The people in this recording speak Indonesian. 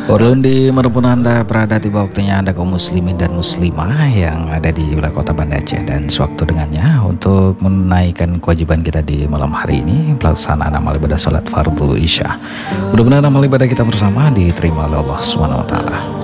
Urun di manapun Anda berada, tiba waktunya Anda kaum muslimin dan muslimah yang ada di wilayah kota Banda Aceh dan sewaktu dengannya untuk menunaikan kewajiban kita di malam hari ini, pelaksanaan amal ibadah salat fardu isya. Mudah-mudahan amal ibadah kita bersama diterima oleh Allah SWT.